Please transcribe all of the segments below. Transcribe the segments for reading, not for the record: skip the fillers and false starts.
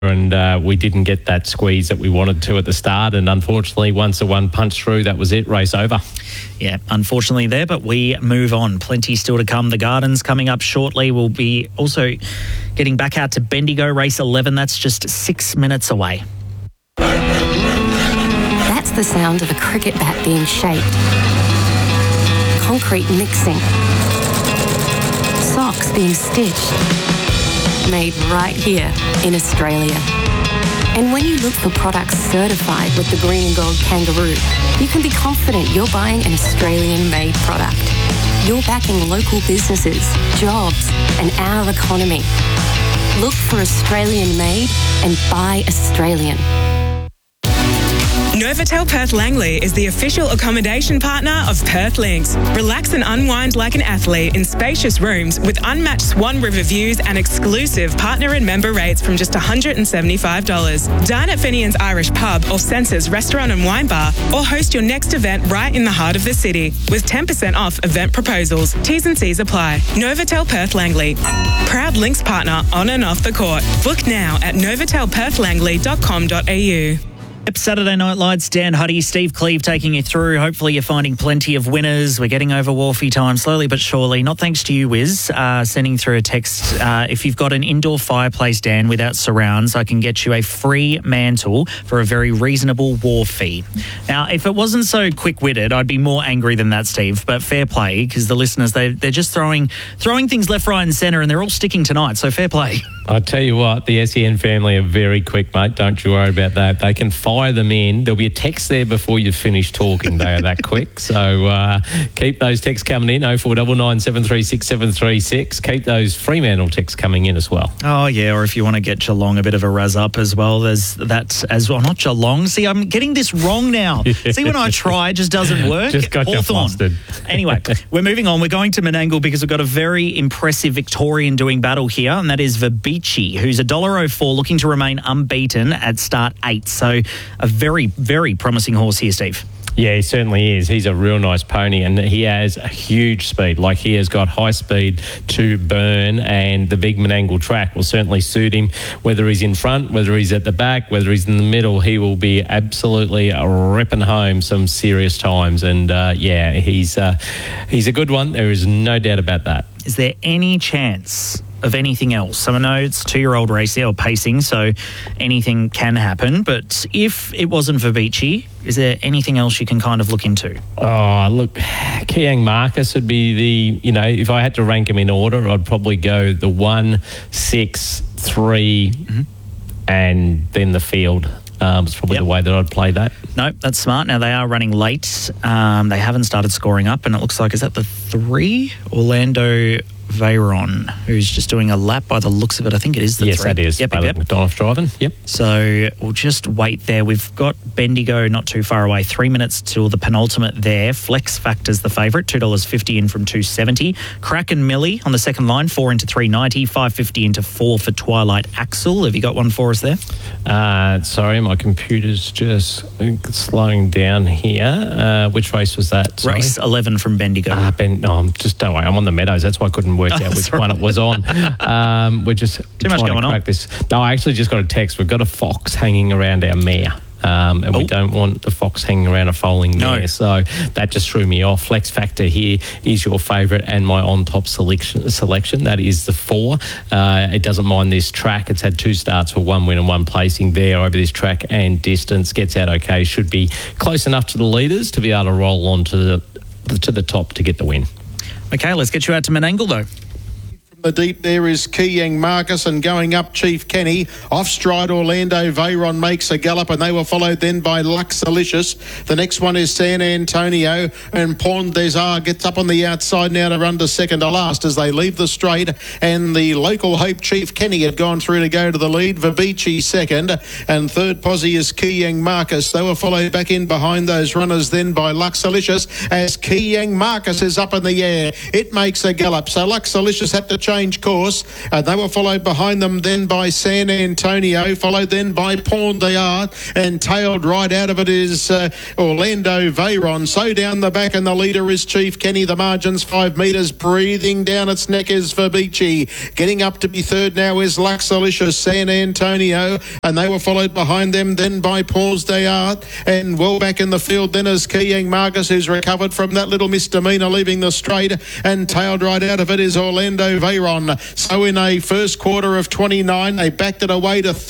and we didn't get that squeeze that we wanted to at the start, and unfortunately once the one punched through, that was it, race over. Yeah, unfortunately there, but we move on. Plenty still to come. The Gardens coming up shortly. We'll be also getting back out to Bendigo, race 11. That's just 6 minutes away. That's the sound of a cricket bat being shaped. Concrete mixing. Socks being stitched. Made right here in Australia. And when you look for products certified with the Green and Gold Kangaroo, you can be confident you're buying an Australian-made product. You're backing local businesses, jobs, and our economy. Look for Australian-made and buy Australian. Novotel Perth Langley is the official accommodation partner of Perth Links. Relax and unwind like an athlete in spacious rooms with unmatched Swan River views and exclusive partner and member rates from just $175. Dine at Fenian's Irish Pub or Senses Restaurant and Wine Bar, or host your next event right in the heart of the city with 10% off event proposals. T's and C's apply. Novotel Perth Langley. Proud Links partner on and off the court. Book now at novotelperthlangley.com.au. Saturday Night Lights, Dan Huddy, Steve Cleve taking you through. Hopefully you're finding plenty of winners. We're getting over Wharfie time slowly but surely. Not thanks to you, Wiz, sending through a text. If you've got an indoor fireplace, Dan, without surrounds, I can get you a free mantle for a very reasonable wharf fee. Now, if it wasn't so quick-witted, I'd be more angry than that, Steve. But fair play, because the listeners, they're just throwing things left, right and centre, and they're all sticking tonight, so fair play. I tell you what, the SEN family are very quick, mate. Don't you worry about that. They can fire them in. There'll be a text there before you finish talking. They are that quick. So keep those texts coming in, 0499 736 736. Keep those Fremantle texts coming in as well. Oh, yeah, or if you want to get Geelong a bit of a razz up as well, there's that as well. Not Geelong. See, I'm getting this wrong now. See, when I try, it just doesn't work. Just got you flustered. Anyway, we're moving on. We're going to Menangle because we've got a very impressive Victorian doing battle here, and that is Vibici, who's $1.04, looking to remain unbeaten at start 8. So a very, very promising horse here, Steve. Yeah, he certainly is. He's a real nice pony, and he has a huge speed. Like, he has got high speed to burn, and the big Menangle track will certainly suit him. Whether he's in front, whether he's at the back, whether he's in the middle, he will be absolutely ripping home some serious times. And yeah, he's a good one. There is no doubt about that. Is there any chance of anything else? So I know it's 2-year-old racing or pacing, so anything can happen. But if it wasn't Vibici, is there anything else you can kind of look into? Oh, look, Kiang Marcus would be if I had to rank him in order, I'd probably go the 1, 6, 3, and then the field. It's probably the way that I'd play that. No, that's smart. Now, they are running late. They haven't started scoring up, and it looks like, is that the 3? Orlando Veyron, who's just doing a lap by the looks of it. I think it is the 3. Yes, that is. Yep. McDonald's driving. Yep. So we'll just wait there. We've got Bendigo not too far away. 3 minutes till the penultimate there. Flex Factor's the favourite, $2.50 in from $2.70. Kraken Millie on the second line, 4 into $3.90, $5.50 into 4 for Twilight Axel. Have you got one for us there? Sorry, my computer's just slowing down here. Which race was that? Sorry. Race 11 from Bendigo. Don't worry. I'm on the Meadows. That's why I couldn't work out which one it was on. We're just too much going on. This. No, I actually just got a text. We've got a fox hanging around our mare. And we don't want the fox hanging around a foaling mare. So that just threw me off. Flex Factor here is your favourite and my on-top selection. That is the 4. It doesn't mind this track. It's had 2 starts for 1 win and 1 placing there over this track and distance. Gets out okay. Should be close enough to the leaders to be able to roll on to the top to get the win. Okay, let's get you out to Menangle, though. The deep there is Kiang Marcus, and going up Chief Kenny. Off stride Orlando Veyron makes a gallop, and they were followed then by Luxalicious. The next one is San Antonio, and Pont des Arts gets up on the outside now to run to second to last as they leave the straight, and the local hope Chief Kenny had gone through to go to the lead. Vibici second, and third posse is Kiang Marcus. They were followed back in behind those runners then by Luxalicious as Kiang Marcus is up in the air. It makes a gallop, so Luxalicious had to change course. They were followed behind them then by San Antonio, followed then by Pont d'Art, and tailed right out of it is Orlando Veyron. So down the back, and the leader is Chief Kenny. The margin's 5 metres. Breathing down its neck is Verbici. Getting up to be third now is Luxalicious, San Antonio, and they were followed behind them then by Pont d'Art, and well back in the field then is Keyang Marcus, who's recovered from that little misdemeanour leaving the straight, and tailed right out of it is Orlando Veyron. So in a first quarter of 29, they backed it away to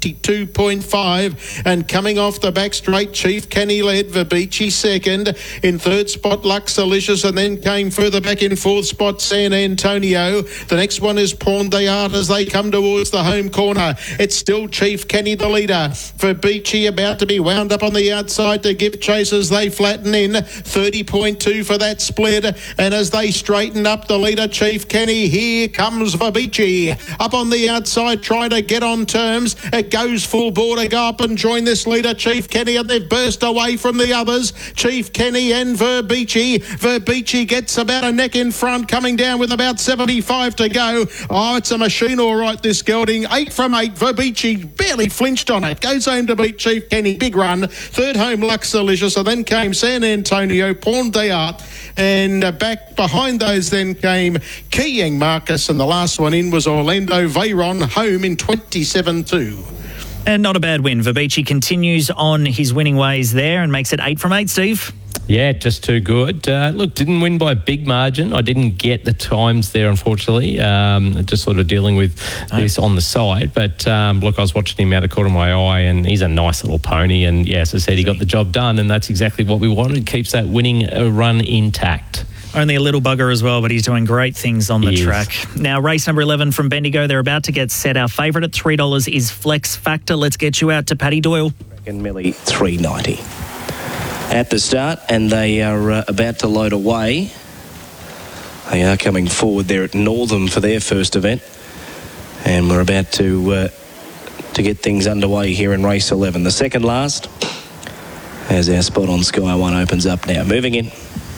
32.5, and coming off the back straight, Chief Kenny led, Verbici second, in third spot Luxalicious, and then came further back in fourth spot San Antonio. The next one is Pont d'Art as they come towards the home corner. It's still Chief Kenny the leader. Verbici about to be wound up on the outside to give chase as they flatten in. 30.2 for that split, and as they straighten up, the leader Chief Kenny, here comes Verbici up on the outside trying to get on terms. It goes full border. Go up and join this leader Chief Kenny, and they've burst away from the others, Chief Kenny and Verbici. Verbici gets about a neck in front, coming down with about 75 to go. Oh, it's a machine all right, this gelding. 8 from 8. Verbici barely flinched on it. Goes home to beat Chief Kenny. Big run. Third home Luxalicious, and then came San Antonio, Pont d'Art, and back behind those then came Keyang Marcus, and the last one in was Orlando Veyron, home in 27.2. And not a bad win. Verbici continues on his winning ways there and makes it 8 from 8, Steve. Yeah, just too good. Look, didn't win by a big margin. I didn't get the times there, unfortunately. Just sort of dealing with this on the side. But look, I was watching him out of the corner of my eye, and he's a nice little pony. And yeah, as I said, he got the job done, and that's exactly what we wanted. Keeps that winning run intact. Only a little bugger as well, but he's doing great things on the track. Now, race number 11 from Bendigo, they're about to get set. Our favourite at $3 is Flex Factor. Let's get you out to Paddy Doyle. And Millie, $3.90 at the start, and they are about to load away. They are coming forward there at Northam for their first event, and we're about to get things underway here in race 11. The second last, as our spot on Sky One opens up now. Moving in.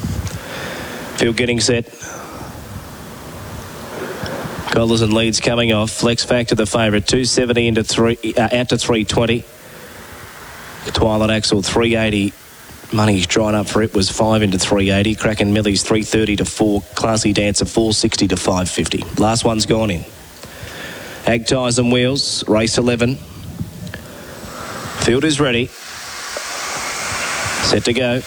Field getting set. Collars and leads coming off. Flex Factor the favourite, 270 into out to 320. Twilight Axel 380. Money's drawn up for it was 5 into 380. Kraken Millie's 330 to 4. Classy Dancer 460 to 550. Last one's gone in. Ag Tyres and Wheels, race 11. Field is ready. Set to go.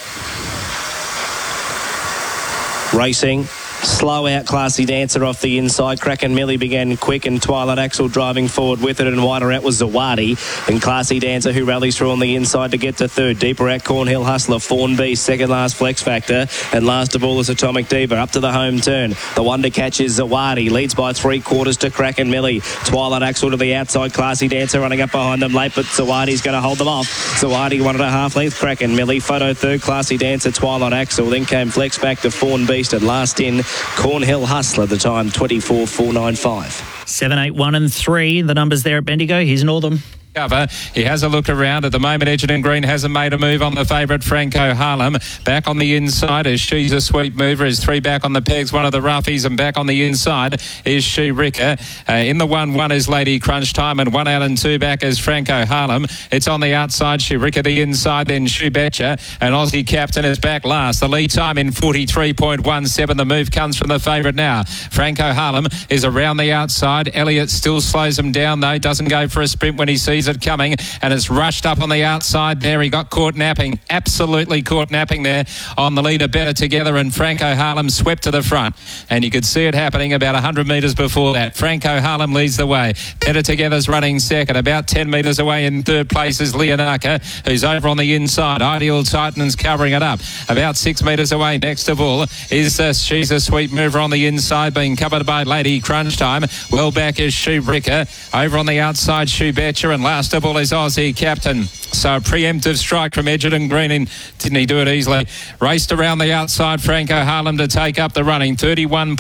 Racing. Slow out Classy Dancer off the inside. Kraken Millie began quick, and Twilight Axel driving forward with it, and wider out was Zawadi, and Classy Dancer who rallies through on the inside to get to third. Deeper out Cornhill Hustler, Fawn Beast, second last Flex Factor, and last of all is Atomic Diva up to the home turn. The one to catch is Zawadi, leads by 3/4 to Kraken Millie. Twilight Axel to the outside, Classy Dancer running up behind them late, but Zawadi's going to hold them off. Zawadi 1.5 length, Kraken Millie, photo third, Classy Dancer, Twilight Axel, then came Flex Factor, Fawn Beast, and last in Cornhill Hustler, the time 24.495. 7, 8, 1 and 3. The numbers there at Bendigo. Here's Northam. Cover. He has a look around at the moment. Edgerton Green hasn't made a move on the favourite Franco Harlem. Back on the inside is She's a Sweet Mover. Is 3 back on the pegs, one of the roughies, and back on the inside is She Ricker. In the 1 is Lady Crunch Time, and 1 out and 2 back is Franco Harlem. It's on the outside, She Ricker the inside, then Shoe Betcha, and Aussie Captain is back last. The lead time in 43.17. The move comes from the favourite now. Franco Harlem is around the outside. Elliott still slows him down though, doesn't go for a sprint when he sees it coming, and it's rushed up on the outside there. He got caught napping, absolutely caught napping there on the leader. Better Together, and Franco Harlem swept to the front, and you could see it happening about 100 metres before that. Franco Harlem leads the way. Better Together's running second. About 10 metres away in third place is Leonarca, who's over on the inside. Ideal Titan's covering it up. About 6 metres away next of all is She's a Sweet Mover on the inside, being covered by Lady Crunch Time. Well back is Shoe Ricker. Over on the outside, Shoe Betcha, and Last of all is Aussie Captain. So a preemptive strike from Edgerton Green, and didn't he do it easily? Raced around the outside, Franco Harlem to take up the running. 31.0,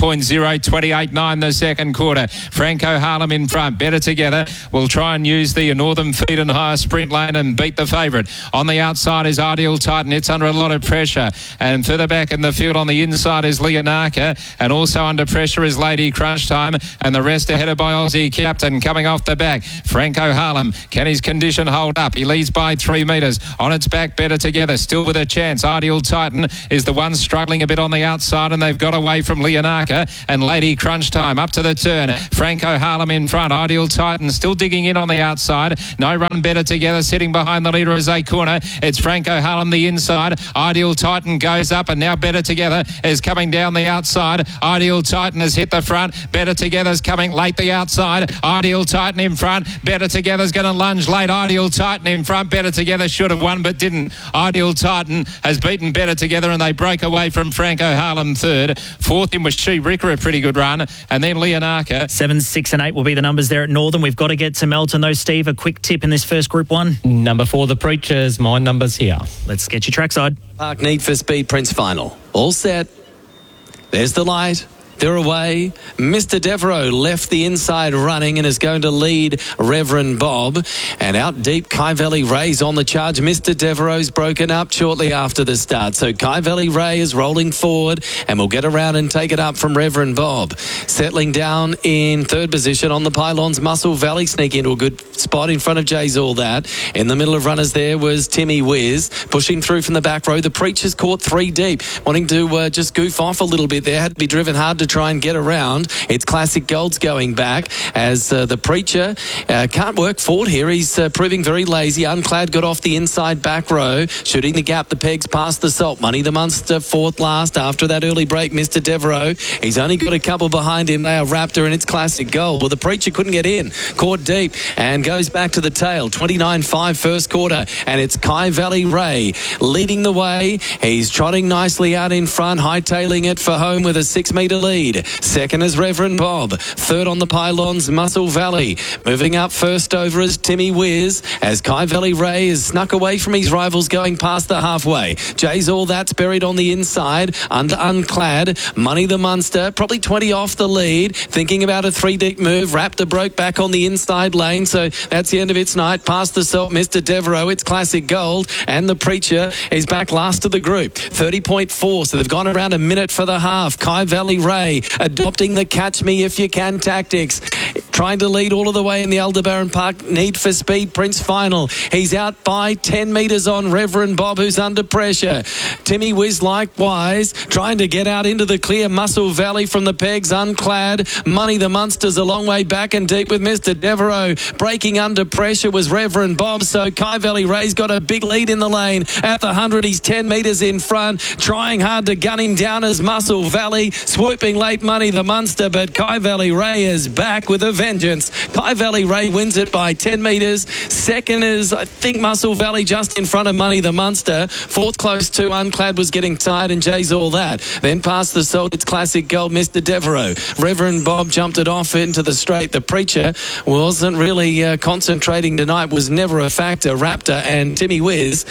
28.9 the second quarter. Franco Harlem in front, better together. We'll try and use the Northern Feed and Higher sprint lane and beat the favourite. On the outside is Ideal Titan. It's under a lot of pressure. And further back in the field on the inside is Leonarca. And also under pressure is Lady Crunch Time. And the rest ahead of by Aussie Captain coming off the back. Franco Harlem. Can his condition hold up? He leads by 3 metres. On its back, better together. Still with a chance. Ideal Titan is the one struggling a bit on the outside, and they've got away from Leonarca and Lady Crunch Time up to the turn. Franco Harlem in front. Ideal Titan still digging in on the outside. No Run better together. Sitting behind the leader is a corner. It's Franco Harlem the inside. Ideal Titan goes up, and now better together is coming down the outside. Ideal Titan has hit the front. Better together's coming late the outside. Ideal Titan in front. Better together's going to lunge late. Ideal Titan in front. Better together should have won but didn't. Ideal Titan has beaten Better Together, and they break away from Franco Harlem third. Fourth in was She Ricker, a pretty good run, and then Leonarca. 7, 6 and 8 will be the numbers there at Northern. We've got to get to Melton though. Steve, a quick tip in this first Group 1. Number 4, the Preachers. My number's here. Let's get you trackside. Park Need for Speed Prince Final. All set. There's the light. They're away. Mr. Devereaux left the inside running and is going to lead Reverend Bob. And out deep, Kai Valley Ray's on the charge. Mr. Devereaux's broken up shortly after the start. So Kai Valley Ray is rolling forward and will get around and take it up from Reverend Bob. Settling down in third position on the pylons, Muscle Valley sneak into a good spot in front of Jay's All That. In the middle of runners there was Timmy Wiz. Pushing through from the back row. The Preacher's caught 3 deep. Wanting to just goof off a little bit there. Had to be driven hard to try and get around. It's Classic Gold's going back as the Preacher can't work forward here. He's proving very lazy. Unclad got off the inside back row, shooting the gap. The pegs past the Salt Money. The Munster fourth last after that early break. Mr. Devereaux, he's only got a couple behind him. They are Raptor and it's Classic Gold. Well, the Preacher couldn't get in. Caught deep and goes back to the tail. 29.5 first quarter, and it's Kai Valley Ray leading the way. He's trotting nicely out in front, hightailing it for home with a 6 metre lead. Second is Reverend Bob. Third on the pylons, Muscle Valley. Moving up first over is Timmy Wiz as Kai Valley Ray is snuck away from his rivals going past the halfway. Jay's All That's buried on the inside under Unclad. Money the Munster, probably 20 off the lead. Thinking about a 3 deep move. Raptor broke back on the inside lane, so that's the end of its night. Past the Salt, Mr. Devereaux. It's Classic Gold, and the Preacher is back last of the group. 30.4, so they've gone around a minute for the half. Kai Valley Ray adopting the catch me if you can tactics. Trying to lead all of the way in the Aldebaran Park Need for Speed Prince Final. He's out by 10 metres on Reverend Bob, who's under pressure. Timmy Wiz likewise trying to get out into the clear. Muscle Valley from the pegs, Unclad. Money the Munster's a long way back and deep with Mr. Devereaux. Breaking under pressure was Reverend Bob, so Kai Valley Ray's got a big lead in the lane. At the 100, he's 10 metres in front. Trying hard to gun him down as Muscle Valley. Swooping late Money the Munster, but Kai Valley Ray is back with a vengeance. Kai Valley Ray wins it by 10 metres. Second is, I think, Muscle Valley just in front of Money the Munster. Fourth close to Unclad was getting tired and Jay's All That. Then past the Salt, it's Classic Gold, Mr. Devereaux. Reverend Bob jumped it off into the straight. The Preacher wasn't really concentrating tonight, was never a factor. Raptor and Timmy Wiz,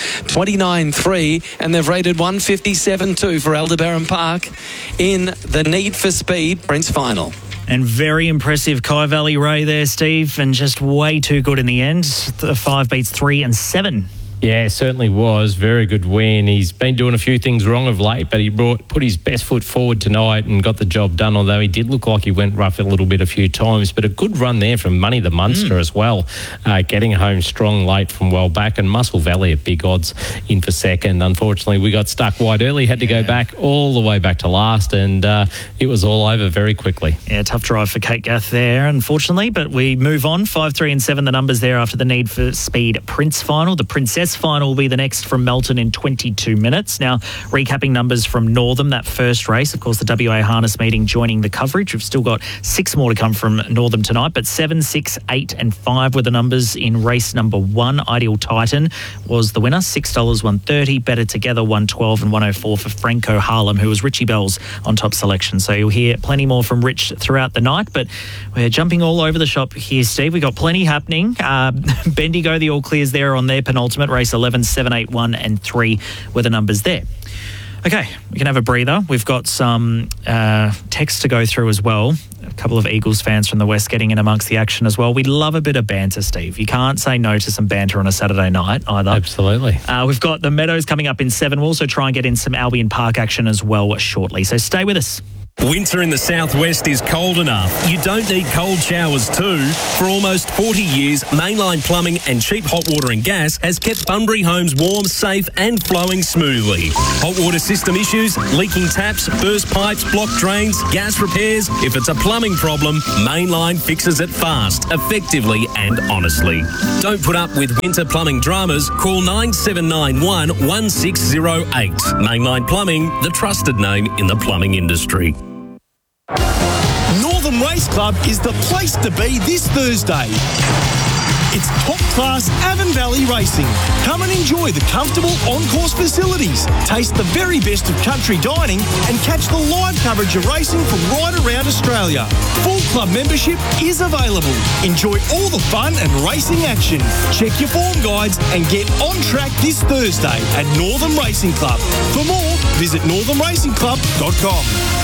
29.3, and they've rated 157.2 for Aldebaran Park in the Need for Speed Prince Final. And very impressive Kai Valley Ray there, Steve, and just way too good in the end. The 5 beats 3 and 7. Yeah, it certainly was. Very good win. He's been doing a few things wrong of late, but he put his best foot forward tonight and got the job done, although he did look like he went rough a little bit a few times. But a good run there from Money the Munster as well, getting home strong late from well back. And Muscle Valley at big odds in for second. Unfortunately, we got stuck wide early, had to go back all the way back to last, and it was all over very quickly. Yeah, tough drive for Kate Gath there, unfortunately, but we move on. 5, 3 and 7, the numbers there after the Need for Speed Prince Final. The Princess Quest final will be the next from Melton in 22 minutes. Now, recapping numbers from Northam, that first race, of course, the WA Harness meeting joining the coverage. We've still got 6 more to come from Northam tonight, but 7, 6, 8 and 5 were the numbers in race number 1. Ideal Titan was the winner, $6, $1.30. Better Together, $1.12 and $1.04 for Franco Harlem, who was Richie Bell's on top selection. So you'll hear plenty more from Rich throughout the night, but we're jumping all over the shop here, Steve. We've got plenty happening. Bendigo, the all clears there on their penultimate race, 11, 7, 8, 1 and 3 were the numbers there. Okay, we can have a breather. We've got some text to go through as well. A couple of Eagles fans from the West getting in amongst the action as well. We love a bit of banter, Steve. You can't say no to some banter on a Saturday night either. Absolutely. We've got the Meadows coming up in 7. We'll also try and get in some Albion Park action as well shortly. So stay with us. Winter in the southwest is cold enough. You don't need cold showers too. For almost 40 years, Mainline Plumbing and Cheap Hot Water and Gas has kept Bunbury homes warm, safe and flowing smoothly. Hot water system issues, leaking taps, burst pipes, blocked drains, gas repairs. If it's a plumbing problem, Mainline fixes it fast, effectively and honestly. Don't put up with winter plumbing dramas. Call 9791 1608. Mainline Plumbing, the trusted name in the plumbing industry. Northam Race Club is the place to be this Thursday. It's top-class Avon Valley racing. Come and enjoy the comfortable on-course facilities, taste the very best of country dining and catch the live coverage of racing from right around Australia. Full club membership is available. Enjoy all the fun and racing action. Check your form guides and get on track this Thursday at Northam Racing Club. For more, visit northamracingclub.com.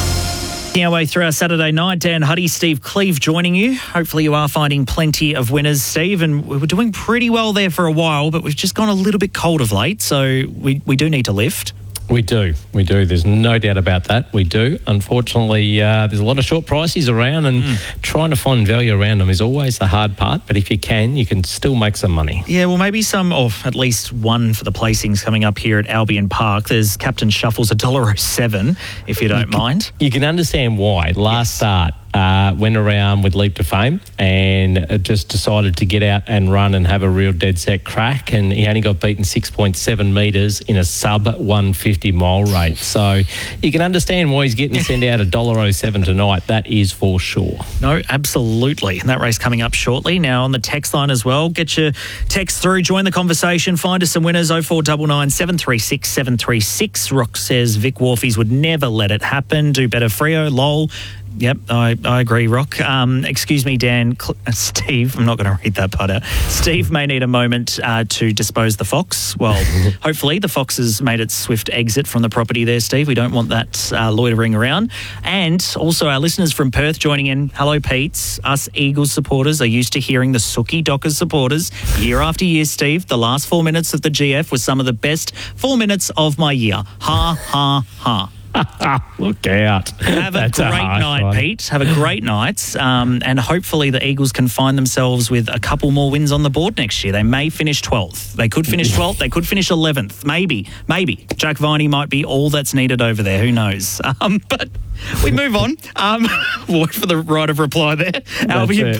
Our way through our Saturday night, Dan Huddy, Steve Cleve joining you. Hopefully you are finding plenty of winners, Steve, and we were doing pretty well there for a while, but we've just gone a little bit cold of late, so we do need to lift. We do. There's no doubt about that. We do. Unfortunately, there's a lot of short prices around, and trying to find value around them is always the hard part. But if you can still make some money. Yeah, well, maybe some, or at least one for the placings coming up here at Albion Park. There's Captain Shuffles, $1.07, if you don't mind. You can understand why. Last start. Went around with Leap to Fame and just decided to get out and run and have a real dead set crack, and he only got beaten 6.7 metres in a sub 150 mile rate. So you can understand why he's getting sent out $1.07 tonight. That is for sure. No, absolutely. And that race coming up shortly. Now on the text line as well, get your text through, join the conversation, find us some winners. 0499 736 736. Rock says Vic Wharfies would never let it happen. Do better, Freo, lol. Yep, I agree, Rock. Excuse me, Dan. Steve, I'm not going to read that part out. Steve may need a moment to dispose the fox. Well, hopefully the fox has made its swift exit from the property there, Steve. We don't want that loitering around. And also our listeners from Perth joining in. Hello, Pete's. Us Eagles supporters are used to hearing the Sookie Dockers supporters year after year, Steve. The last 4 minutes of the GF was some of the best 4 minutes of my year. Ha, ha, ha. Look out. Have a great night, Pete. Have a great night. And hopefully the Eagles can find themselves with a couple more wins on the board next year. They may finish 12th. They could finish 12th. They could finish 11th. Maybe. Jack Viney might be all that's needed over there. Who knows? But we move on. We'll wait for the right of reply there. Albion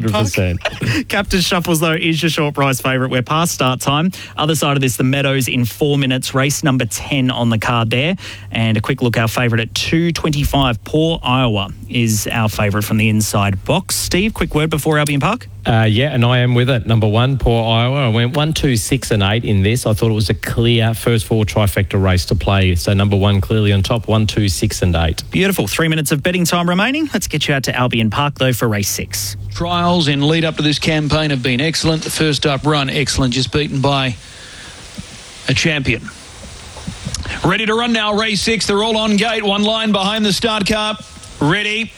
100%. Captain Shuffles, though, is your short price favourite. We're past start time. Other side of this, the Meadows in 4 minutes. Race number 10 on the card there. And a quick look, our favourite at 2.25. Poor Iowa is our favourite from the inside box. Steve, quick word before Albion Park. Yeah, and I am with it. Number 1, Poor Iowa. I went 1, 2, 6 and 8 in this. I thought it was a clear first 4 trifecta race to play. So number 1 clearly on top, 1, 2, 6 and 8. Beautiful. 3 minutes of betting time remaining. Let's get you out to Albion Park, though, for race 6. Trials in lead up to this campaign have been excellent. The first up run, excellent, just beaten by a champion. Ready to run now, race 6. They're all on gate. One line behind the start car. Ready.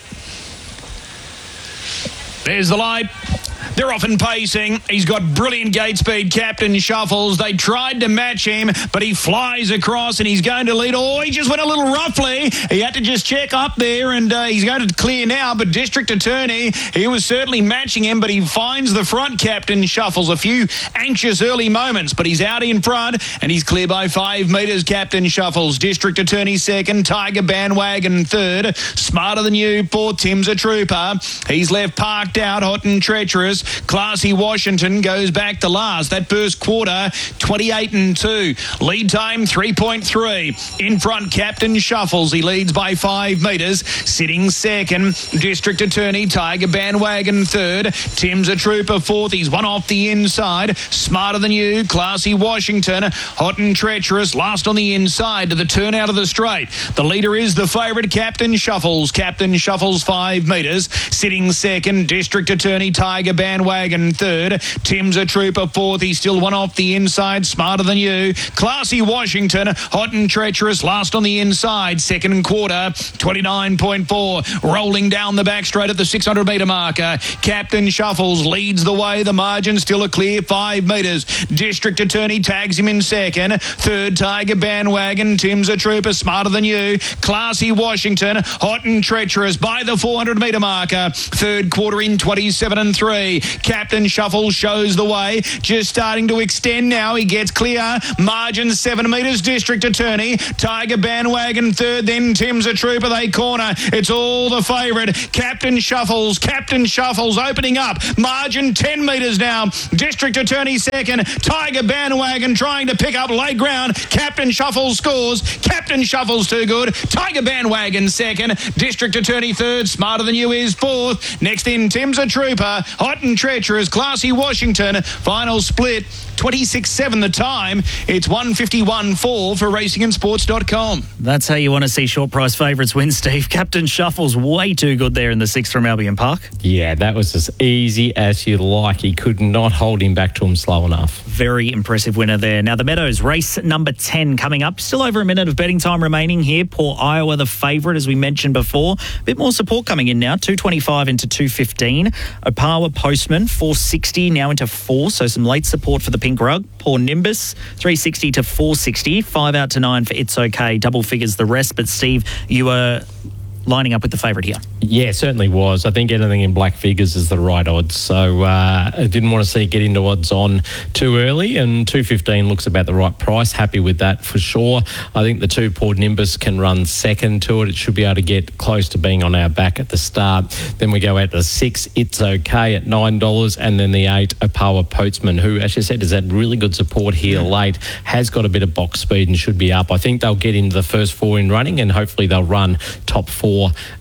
There's the light. They're off and pacing. He's got brilliant gate speed, Captain Shuffles. They tried to match him, but he flies across and he's going to lead. Oh, he just went a little roughly. He had to just check up there, and he's going to clear now. But District Attorney, he was certainly matching him, but he finds the front, Captain Shuffles. A few anxious early moments, but he's out in front, and he's clear by 5 metres, Captain Shuffles. District Attorney second, Tiger Bandwagon third. Smarter Than You, poor Tim's a trooper. He's left parked out, hot and treacherous. Treacherous. Classy Washington goes back to last. That first quarter, 28-2. Lead time, 3.3. In front, Captain Shuffles. He leads by 5 metres. Sitting second, District Attorney Tiger Bandwagon third. Tim's a Trooper fourth. He's one off the inside. Smarter Than You, Classy Washington. Hot and Treacherous last on the inside to the turn out of the straight. The leader is the favourite, Captain Shuffles. Captain Shuffles 5 metres. Sitting second, District Attorney Tiger Bandwagon third. Tim's a Trooper fourth. He's still one off the inside. Smarter Than You, Classy Washington. Hot and Treacherous last on the inside. Second quarter, 29.4. Rolling down the back straight at the 600 metre marker. Captain Shuffles leads the way. The margin still a clear 5 metres. District Attorney tags him in second. Third, Tiger Bandwagon. Tim's a Trooper. Smarter Than You, Classy Washington. Hot and Treacherous by the 400 metre marker. Third quarter in 27-3. Captain Shuffles shows the way. Just starting to extend now. He gets clear. Margin 7 metres. District Attorney. Tiger Bandwagon third. Then Tim's a Trooper. They corner. It's all the favourite. Captain Shuffles. Captain Shuffles opening up. Margin 10 metres now. District Attorney second. Tiger Bandwagon trying to pick up late ground. Captain Shuffles scores. Captain Shuffles too good. Tiger Bandwagon second. District Attorney third. Smarter Than You is fourth. Next in, Tim's a Trooper. Hot and Treacherous. Classy Washington. Final split, 26-7 the time. It's 151.4 for racingandsports.com. That's how you want to see short price favourites win, Steve. Captain Shuffles way too good there in the 6th from Albion Park. Yeah, that was as easy as you like. He could not hold him back to him slow enough. Very impressive winner there. Now the Meadows, race number 10 coming up. Still over a minute of betting time remaining here. Port Iowa the favourite, as we mentioned before. A bit more support coming in now. 225 into 215. Opawa Postman, 460 now into 4. So some late support for the Pink Rug. Poor Nimbus, 360 to 460. 5 out to 9 for It's Okay. Double figures the rest. But Steve, you were lining up with the favourite here. Yeah, certainly was. I think anything in black figures is the right odds. So I didn't want to see it get into odds on too early, and 215 looks about the right price. Happy with that for sure. I think the 2 Port Nimbus can run second to it. It should be able to get close to being on our back at the start. Then we go out to the 6, It's Okay at $9, and then the 8, Opawa Postman, who, as you said, has had really good support here late, has got a bit of box speed and should be up. I think they'll get into the first 4 in running, and hopefully they'll run top 4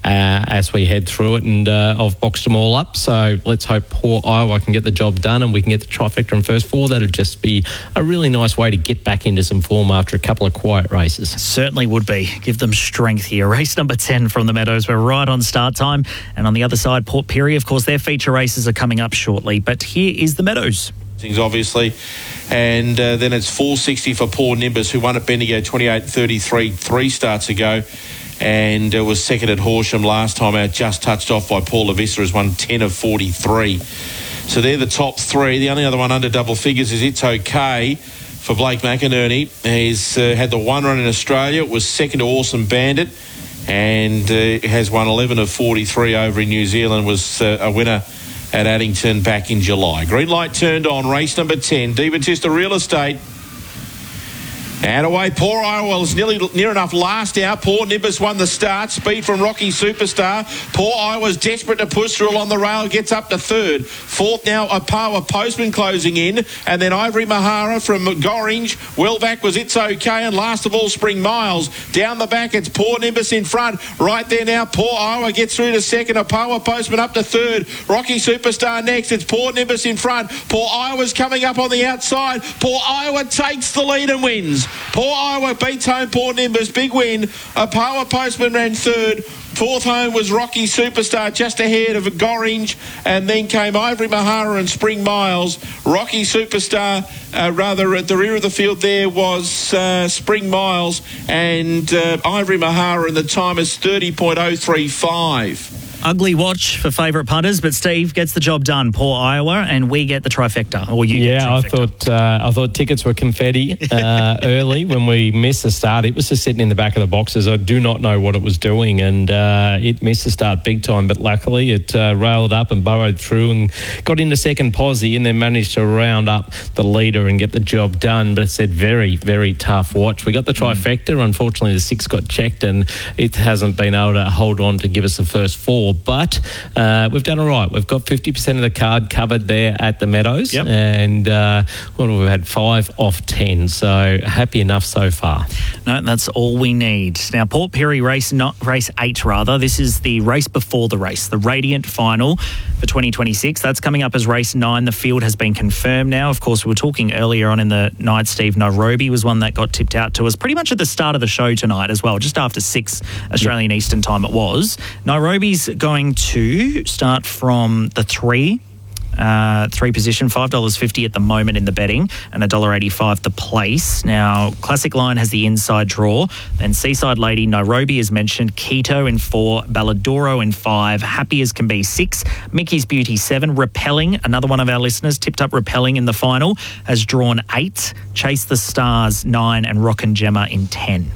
as we head through it, and I've boxed them all up. So let's hope Port Iowa can get the job done and we can get the trifecta in first 4. That'll just be a really nice way to get back into some form after a couple of quiet races. Certainly would be. Give them strength here. Race number 10 from the Meadows. We're right on start time. And on the other side, Port Pirie, of course, their feature races are coming up shortly. But here is the Meadows. Obviously, and then it's 460 for Poor Nimbus, who won at Bendigo 28-33 3 starts ago, and was second at Horsham last time out, just touched off by Paul Lavista, has won 10 of 43. So they're the top 3. The only other one under double figures is It's Okay for Blake McInerney. He's had the 1 run in Australia. It was second to Awesome Bandit, and has won 11 of 43 over in New Zealand, was a winner at Addington back in July. Green light turned on, race number 10, De Battista Real Estate. And away, Poor Iowa was near enough last out. Poor Nimbus won the start. Speed from Rocky Superstar. Poor Iowa's desperate to push through along the rail. Gets up to 3rd. 4th now, Opawa Postman closing in. And then Ivory Mahara from Gorringe. Well back was It's Okay. And last of all, Spring Miles. Down the back, it's Poor Nimbus in front. Right there now, Poor Iowa gets through to 2nd. Opawa Postman up to 3rd. Rocky Superstar next. It's Poor Nimbus in front. Poor Iowa's coming up on the outside. Poor Iowa takes the lead and wins. Poor Iowa beats home Poor Nimbus. Big win. Opawa Postman ran 3rd. 4th home was Rocky Superstar, just ahead of Gorringe, and then came Ivory Mahara and Spring Miles. Rocky Superstar, rather at the rear of the field there was Spring Miles, and Ivory Mahara, and the time is 30.035. Ugly watch for favourite punters, but Steve gets the job done. Poor Iowa, and we get the trifecta. Or you get the trifecta. I thought tickets were confetti early when we missed the start. It was just sitting in the back of the boxes. I do not know what it was doing, and it missed the start big time. But luckily, it railed up and burrowed through and got into second posse, and then managed to round up the leader and get the job done. But it said very, very tough watch. We got the trifecta. Unfortunately, the 6 got checked, and it hasn't been able to hold on to give us the first 4. for. But we've done all right. We've got 50% of the card covered there at the Meadows. Yep. And we've had 5 off 10. So happy enough so far. No, that's all we need. Now, Port Pirie race 8 rather. This is the race before the race, the Radiant Final for 2026. That's coming up as race 9. The field has been confirmed now. Of course, we were talking earlier on in the night, Steve, Nairobi was one that got tipped out to us pretty much at the start of the show tonight as well, just after 6 Australian Eastern time it was. Nairobi's going to start from the 3 position, $5.50 at the moment in the betting and $1.85 the place. Now, Classic Line has the inside draw. Then Seaside Lady, Nairobi is mentioned, Quito in 4, Balladoro in 5, Happy as Can Be 6, Mickey's Beauty 7, Repelling, another one of our listeners tipped up Repelling in the final, has drawn 8, Chase the Stars 9 and Rock and Gemma in 10.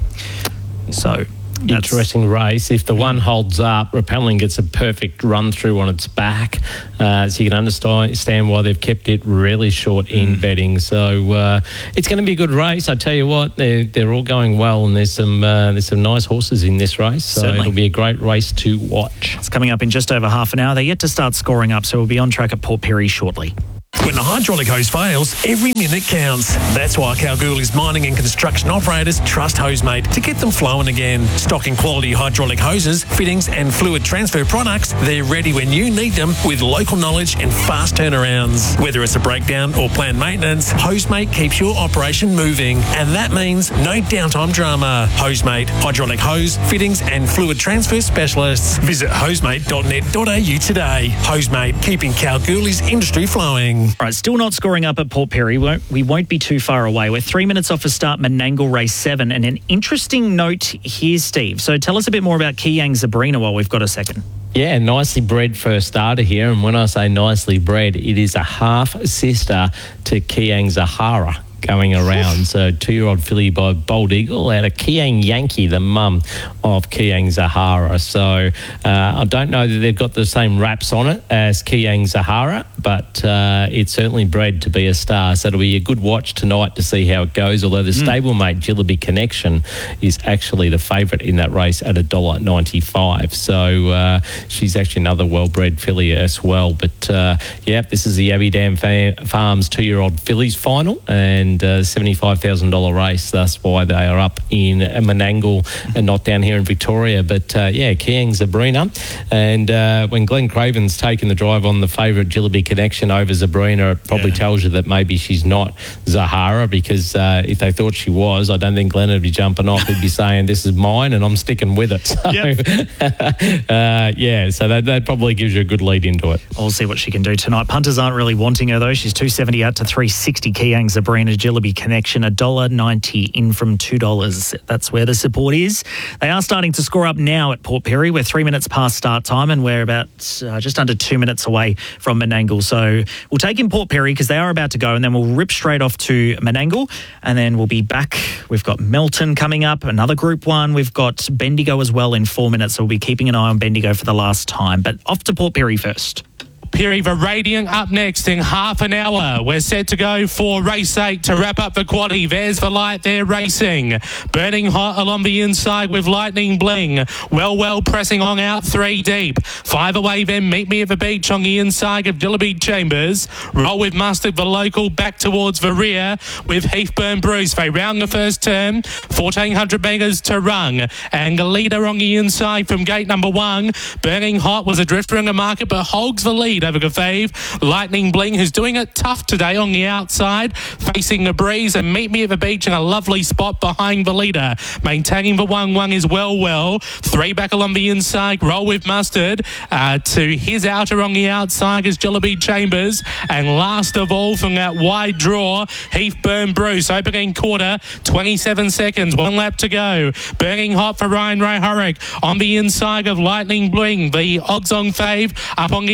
So... interesting race. If the one holds up, Repelling gets a perfect run through on its back, so you can understand why they've kept it really short in betting. So it's going to be a good race. I tell you what, they're all going well, and there's some nice horses in this race. So Certainly. It'll be a great race to watch. It's coming up in just over half an hour. They're yet to start scoring up, so we'll be on track at Port Pirie shortly. When the hydraulic hose fails, every minute counts. That's why Kalgoorlie's mining and construction operators trust Hosemate to get them flowing again. Stocking quality hydraulic hoses, fittings and fluid transfer products, they're ready when you need them with local knowledge and fast turnarounds. Whether it's a breakdown or planned maintenance, Hosemate keeps your operation moving. And that means no downtime drama. Hosemate, hydraulic hose, fittings and fluid transfer specialists. Visit hosemate.net.au today. Hosemate, keeping Kalgoorlie's industry flowing. All right, still not scoring up at Port Pirie. We won't be too far away. We're 3 minutes off a start, Menangle race 7. And an interesting note here, Steve. So tell us a bit more about Kiyang Zabrina while we've got a second. Yeah, nicely bred first starter here. And when I say nicely bred, it is a half-sister to Kiyang Zahara going around. So 2-year-old filly by Bold Eagle out of Kiyang Yankee, the mum of Kiyang Zahara. So I don't know that they've got the same wraps on it as Kiyang Zahara, but it's certainly bred to be a star. So it'll be a good watch tonight to see how it goes, although the stablemate Jillaby Connection is actually the favourite in that race at $1.95. So she's actually another well-bred filly as well. But this is the Abidam Farms 2-year-old fillies final, and $75,000 race. That's why they are up in Menangle and not down here in Victoria. But Kiyang Zabrina. And when Glenn Craven's taken the drive on the favourite Jillaby Connection over Zabrina, it probably tells you that maybe she's not Zahara, because if they thought she was, I don't think Glenn would be jumping off. He'd be saying, this is mine and I'm sticking with it. So, so that probably gives you a good lead into it. We'll see what she can do tonight. Punters aren't really wanting her, though. She's $2.70 out to $3.60. Kiyang Zabrina, Jillaby Connection, $1.90 in from $2. That's where the support is. They are starting to score up now at Port Pirie. We're 3 minutes past start time, and we're about just under 2 minutes away from Menangle. So we'll take in Port Pirie because they are about to go, and then we'll rip straight off to Menangle, and then we'll be back. We've got Melton coming up, another Group 1. We've got Bendigo as well in 4 minutes, so we'll be keeping an eye on Bendigo for the last time. But off to Port Pirie first. Pirie Radiant up next in half an hour. We're set to go for race 8 to wrap up the quaddie. There's the light there racing. Burning hot along the inside with Lightning Bling. Well pressing on out 3 deep. 5 away then Meet Me at the Beach on the inside of Jillaby Chambers. Roll with Mustard, the local, back towards the rear with Heathburn Bruce. They round the first turn. 1,400 metres to run. And the leader on the inside from gate number 1. Burning Hot was a drifter in the market but holds the lead over Gafave. Lightning Bling, who's doing it tough today on the outside, facing the breeze, and Meet Me at the Beach in a lovely spot behind the leader. Maintaining the 1-1 is well. 3 back along the inside. Roll with Mustard. To his outer on the outside is Jillaby Chambers. And last of all from that wide draw, Heathburn Bruce. Opening quarter, 27 seconds. 1 lap to go. Burning Hot for Ryan Ray Horrick. On the inside of Lightning Bling, the odds on fave up on the outside.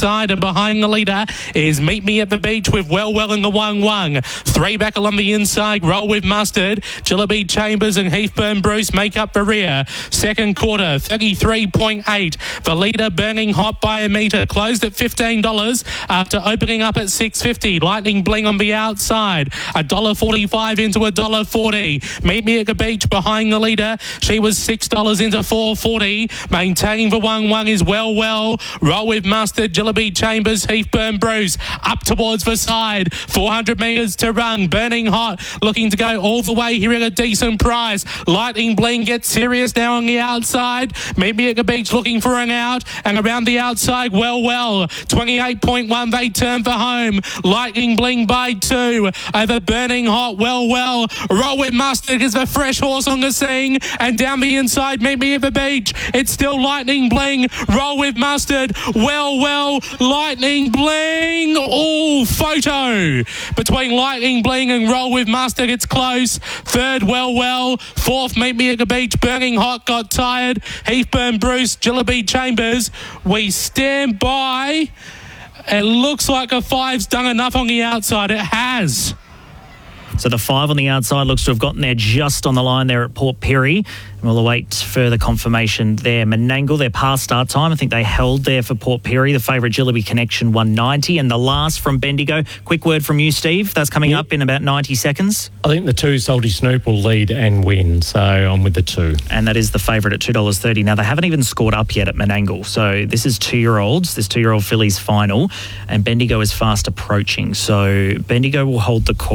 inside, and behind the leader is Meet Me at the Beach with Well in the Wung. 3 back along the inside, Roll with Mustard. Jillaby Chambers and Heathburn Bruce make up the rear. Second quarter, 33.8. The leader Burning Hot by a metre, closed at $15 after opening up at $6.50. Lightning Bling on the outside, $1.45 into $1.40. Meet Me at the Beach behind the leader. She was $6 into $4.40. Maintaining the Wung is Well. Roll with Mustard, Jillaby Chambers, Heathburn Bruce up towards the side. 400 metres to run. Burning Hot looking to go all the way here at a decent price. Lightning Bling gets serious now on the outside. Meet Me at the Beach looking for an out, and around the outside, Well. 28.1, they turn for home. Lightning Bling by 2 over Burning Hot. Well. Roll with Mustard is the fresh horse on the scene, and down the inside, Meet Me at the Beach. It's still Lightning Bling. Roll with Mustard. Well. Lightning Bling. Oh, photo between Lightning Bling and Roll with Mustard. It's close. Third, Well. Fourth, Meet Me at the Beach. Burning Hot got tired. Heathburn Bruce, Jillaby Chambers. We stand by. It looks like a 5's done enough on the outside. It has. So the 5 on the outside looks to have gotten there just on the line there at Port Pirie. And we'll await further confirmation there. Menangle, their past start time, I think they held there for Port Pirie. The favourite Jillaby Connection, 190. And the last from Bendigo. Quick word from you, Steve. That's coming up in about 90 seconds. I think the 2 Salty Snoop will lead and win, so I'm with the 2. And that is the favourite at $2.30. Now, they haven't even scored up yet at Menangle. So this is 2-year-olds, this 2-year-old filly's final. And Bendigo is fast approaching. So Bendigo will hold the course.